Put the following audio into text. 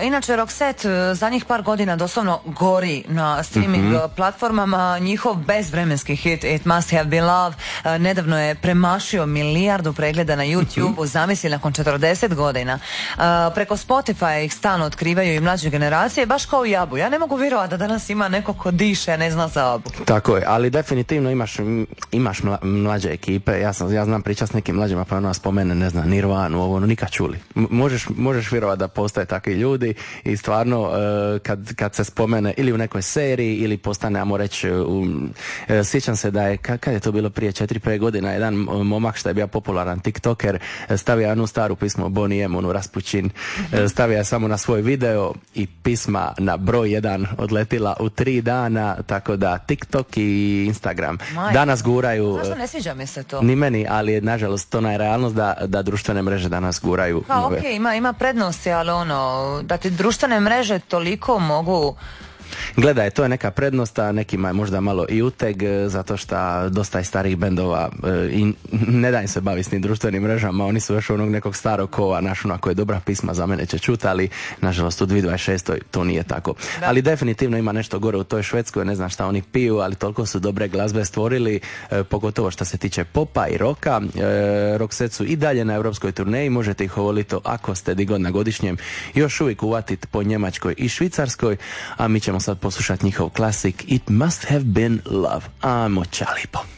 Inače, Roxette zadnjih par godina doslovno gori na streaming platformama. Njihov bezvremenski hit It Must Have Been Love nedavno je premašio 1 milijardu pregleda na YouTube-u, zamisli nakon 40 godina. Preko Spotify ih stalno otkrivaju i mlađe generacije, baš kao i ABBU. Ja ne mogu vjerovati da danas ima neko ko diše, ne zna za ABBU. Tako je, ali definitivno imaš mlađe ekipe. Ja znam pričati s nekim mlađima, pa ono spomene, ne znam, Nirvanu, ovo, nikad čuli. Možeš vjerovati da postoje takvi ljudi i stvarno kad se spomene ili u nekoj seriji ili postane, ajmo reći, sjećam se da je, kad je to bilo prije 4-5 godina, jedan momak što je bio popularan TikToker stavio jednu staru pismo Bonnie M, onu Raspućin, stavio je samo na svoj video i pisma na broj 1 odletila u 3 dana, tako da TikTok i Instagram danas guraju. Zašto ne sviđa mi se to? Ni meni, ali je nažalost to realnost da društvene mreže danas guraju. Ok, ima prednosti, ali da ti društvene mreže toliko mogu... Gledaj, to je neka prednost, a nekima je možda malo i uteg, zato što dosta je starih bendova i ne da im se bavi s tim društvenim mrežama, oni su još onog nekog starog kova, ako je dobra pisma za mene će čuti, ali nažalost u 2026. to nije tako. Da. Ali definitivno ima nešto gore u toj Švedskoj, ne znam šta oni piju, ali toliko su dobre glazbe stvorili, pogotovo što se tiče popa i roka. Roxette su i dalje na europskoj turneji, možete ih voliti ako ste di god na godišnjem, još uvijek uvatiti po Njemačkoj i Švicarskoj, a mi ćemo sad poslušati njihov klasik It Must Have Been Love. Ajmo čalipo.